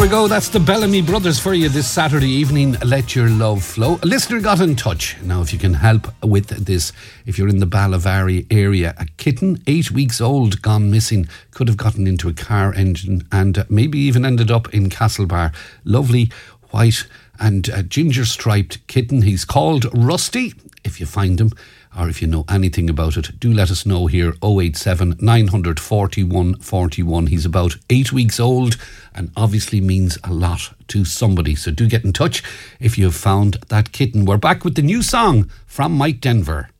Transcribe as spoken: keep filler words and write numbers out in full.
we go. That's the Bellamy Brothers for you this Saturday evening. Let your love flow. A listener got in touch. Now, if you can help with this, if you're in the Ballavary area, a kitten, eight weeks old, gone missing, could have gotten into a car engine and maybe even ended up in Castlebar. Lovely white and uh, ginger striped kitten. He's called Rusty. If you find him, or if you know anything about it, do let us know here. oh eight seven, nine four one, four one. He's about eight weeks old and obviously means a lot to somebody. So do get in touch if you have found that kitten. We're back with the new song from Mike Denver.